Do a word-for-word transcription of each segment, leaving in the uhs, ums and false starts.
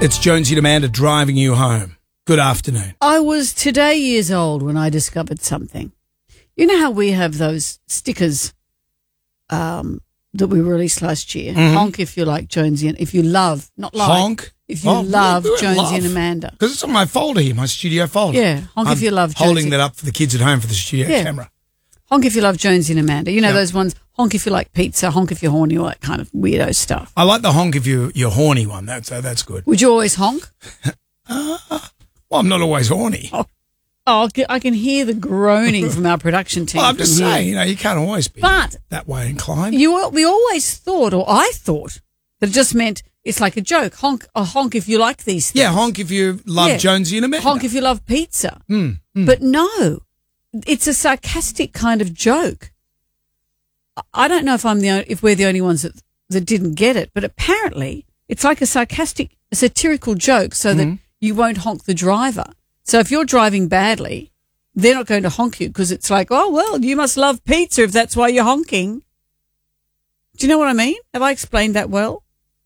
It's Jonesy and Amanda driving you home. Good afternoon. I was today years old when I discovered something. You know how we have those stickers um, that we released last year? Mm-hmm. Honk if you like Jonesy and if you love, not like. Honk? If you Oh, love we- we Jonesy love. and Amanda. Because it's on my folder here, my studio folder. Yeah, honk I'm if you love holding Jonesy. that up for the kids at home for the studio Yeah. camera. Honk if you love Jonesy and Amanda. You know Yeah. those ones, honk if you like pizza, honk if you're horny, all that kind of weirdo stuff. I like the honk if you, you're horny one. That's, uh, that's good. Would you always honk? Well, I'm not always horny. Oh, oh I can hear the groaning from our production team. Well, I'm from just here. saying, you know, you can't always be But that way inclined. You, we always thought, or I thought, that it just meant it's like a joke. Honk, a honk if you like these things. Yeah, honk if you love Yeah. Jonesy and Amanda. Honk if you love pizza. Mm, mm. But no, it's a sarcastic kind of joke. I- I don't know if I'm the o- if we're the only ones that that didn't get it, but apparently it's like a sarcastic, a satirical joke, so Mm-hmm. that you won't honk the driver. So if you're driving badly, they're not going to honk you because it's like, oh well, you must love pizza if that's why you're honking. Do you know what I mean? Have I explained that well?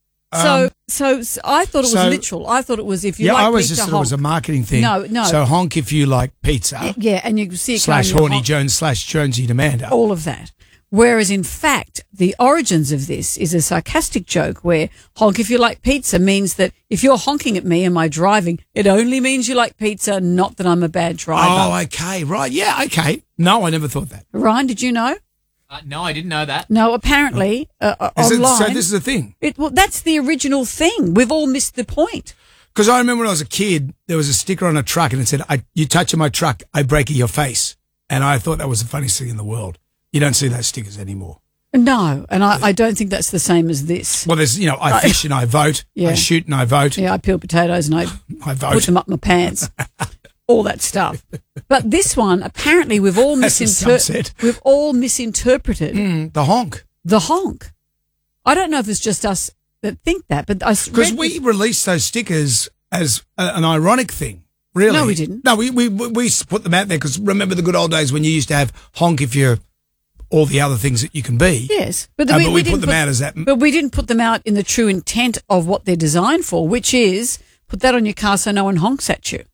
So, Um, so, so I thought it was so- literal. I thought it was if you yeah, like I always pizza, just thought honk. it was a marketing thing. No, no. So honk if you like pizza. Yeah, and you see a slash car and you horny honk. Jones slash Jonesy and Amanda. All of that. Whereas in fact, the origins of this is a sarcastic joke where honk if you like pizza means that if you're honking at me and my driving, it only means you like pizza, not that I'm a bad driver. Oh, okay, right. Yeah, okay. No, I never thought that. Ryan, did you know? Uh, no, I didn't know that. No, apparently uh, uh, Is it- online. so this is a thing? it, well, that's the original thing. We've all missed the point. Because I remember when I was a kid, there was a sticker on a truck and it said, I, you touch my truck, I break your face. And I thought that was the funniest thing in the world. You don't see those stickers anymore. No, and I, I don't think that's the same as this. Well, there's, you know, I fish and I vote. Yeah. I shoot and I vote. Yeah, I peel potatoes and I I put vote. them up my pants, all that stuff. But this one, apparently, we've all That's a misinterpreted. subset. We've all misinterpreted Mm, the honk. the honk. I don't know if it's just us that think that, but I Because read we this- released those stickers as a, an ironic thing. Really? No, we didn't. No, we, we, we put them out there because remember the good old days when you used to have honk if you're all the other things that you can be. yes, but, Uh, we, but we, didn't put them out as that. But we didn't put them out in the true intent of what they're designed for, which is put that on your car so no one honks at you.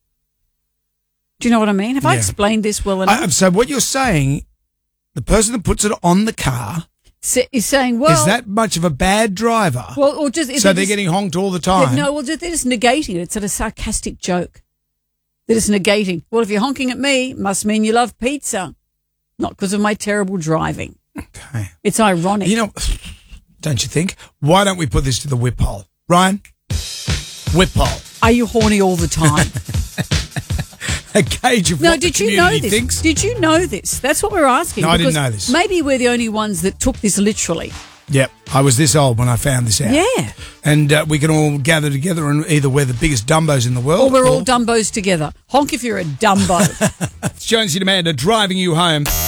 Do you know what I mean? Have I Yeah. explained this well enough? I, so what you're saying, the person that puts it on the car Sa- is saying, well, is that much of a bad driver? well, or just so they're just- getting honked all the They're- time. No, well, they're just negating it. It's a sarcastic joke. They're just negating. Well, if you're honking at me, must mean you love pizza, not because of my terrible driving. Okay. It's ironic. You know, don't you think? Why don't we put this to the whip hole? Ryan? Whip hole. Are you horny all the time? A gauge of No, what the did you know community this? thinks. Did you know this? That's what we're asking. No, I didn't because know this. Maybe we're the only ones that took this literally. Yep. I was this old when I found this out. Yeah. And uh, we can all gather together and either we're the biggest Dumbos in the world. Or we're all Dumbos together. Honk if you're a Dumbo. It's Jonesy and Amanda driving you home.